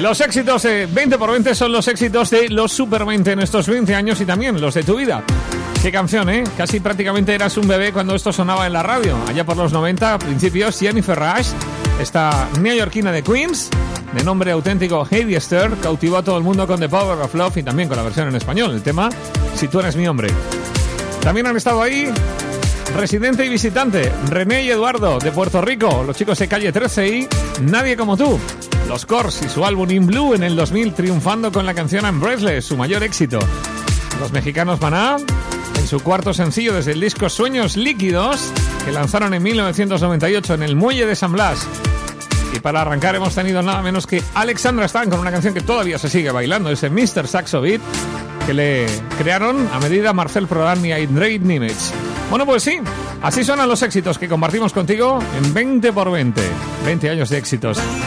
Los éxitos de 20x20 son los éxitos de los Super 20 en estos 20 años y también los de tu vida. Qué canción, ¿eh? Casi prácticamente eras un bebé cuando esto sonaba en la radio. Allá por los 90, a principios, Jennifer Rush, esta neoyorquina de Queens, de nombre auténtico Heidi Esther, cautivó a todo el mundo con The Power of Love y también con la versión en español, el tema Si tú eres mi hombre. También han estado ahí Residente y Visitante, René y Eduardo de Puerto Rico, los chicos de Calle 13 y Nadie como tú. Los Corrs y su álbum In Blue en el 2000 triunfando con la canción I'm Breathless, su mayor éxito. Los mexicanos Maná en su cuarto sencillo desde el disco Sueños Líquidos, que lanzaron en 1998 en el Muelle de San Blas. Y para arrancar hemos tenido nada menos que Alexandra Stan con una canción que todavía se sigue bailando, ese Mr. Saxo Beat, que le crearon a medida Marcel Prodan y Andrei Nimitz. Bueno, pues sí, así suenan los éxitos que compartimos contigo en 20x20. 20 años de éxitos.